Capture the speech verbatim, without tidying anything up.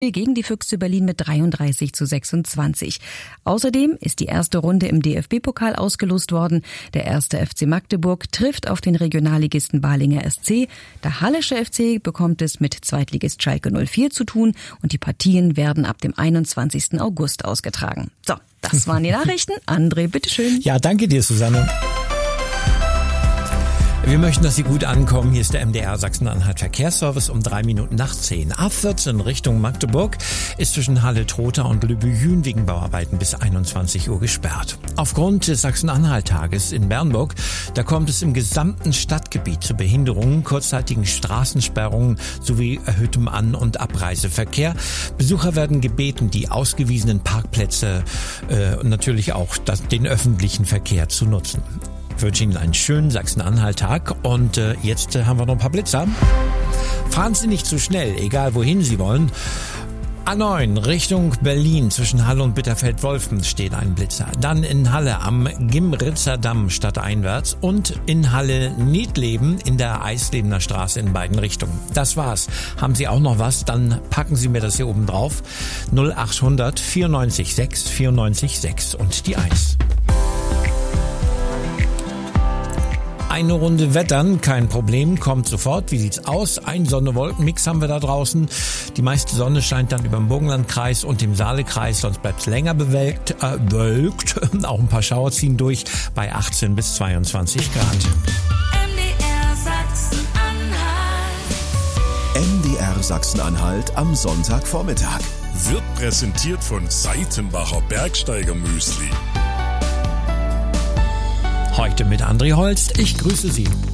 gegen die Füchse Berlin mit dreiunddreißig zu sechsundzwanzig. Außerdem ist die erste Runde im D F B-Pokal ausgelost worden. Der erste F C Magdeburg trifft auf den Regionalligisten Balinger S C. Der Hallische F C bekommt es mit Zweitligist Schalke null vier zu tun und die Partien werden ab dem einundzwanzigsten August ausgetragen. So, das waren die Nachrichten. André, bitteschön. Ja, danke dir, Susanne. Wir möchten, dass Sie gut ankommen. Hier ist der M D R Sachsen-Anhalt Verkehrsservice um drei Minuten nach zehn. A vierzehn Richtung Magdeburg ist zwischen Halle-Trotha und Lübbe-Hüen wegen Bauarbeiten bis einundzwanzig Uhr gesperrt. Aufgrund des Sachsen-Anhalt-Tages in Bernburg, da kommt es im gesamten Stadtgebiet zu Behinderungen, kurzzeitigen Straßensperrungen sowie erhöhtem An- und Abreiseverkehr. Besucher werden gebeten, die ausgewiesenen Parkplätze äh, und natürlich auch das, den öffentlichen Verkehr zu nutzen. Ich wünsche Ihnen einen schönen Sachsen-Anhalt-Tag und äh, jetzt äh, haben wir noch ein paar Blitzer. Fahren Sie nicht zu schnell, egal wohin Sie wollen. A neun Richtung Berlin zwischen Halle und Bitterfeld-Wolfen steht ein Blitzer. Dann in Halle am Gimritzer Damm stadteinwärts und in Halle Niedleben in der Eislebener Straße in beiden Richtungen. Das war's. Haben Sie auch noch was? Dann packen Sie mir das hier oben drauf. null achthundert vierundneunzig sechs vierundneunzig sechs und die eins. Eine Runde Wettern, kein Problem, kommt sofort. Wie sieht's aus? Ein Sonne-Wolken-Mix haben wir da draußen. Die meiste Sonne scheint dann über dem Burgenlandkreis und dem Saalekreis, sonst bleibt's länger bewölkt. Äh, bewölkt. Auch ein paar Schauer ziehen durch bei achtzehn bis zweiundzwanzig Grad. M D R Sachsen-Anhalt. M D R Sachsen-Anhalt am Sonntagvormittag. Wird präsentiert von Seitenbacher Bergsteiger Müsli. Heute mit André Holst. Ich grüße Sie.